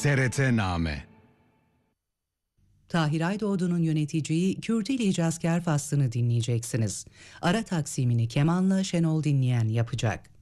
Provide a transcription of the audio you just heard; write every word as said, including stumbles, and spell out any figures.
T R T-Name. Tahir Aydoğdu'nun yöneteceği Kürtili İcazkar faslını dinleyeceksiniz. Ara taksimini kemanla Şenol Dinleyen yapacak.